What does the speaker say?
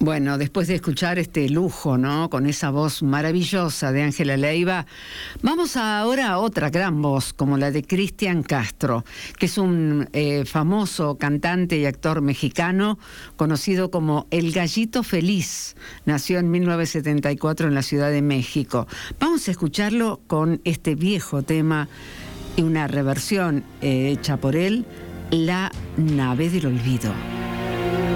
Bueno, después de escuchar este lujo, ¿no? Con esa voz maravillosa de Ángela Leiva, vamos ahora a otra gran voz, como la de Cristian Castro, que es un famoso cantante y actor mexicano, conocido como El Gallito Feliz. Nació en 1974 en la Ciudad de México. Vamos a escucharlo con este viejo tema y una reversión hecha por él, La Nave del Olvido.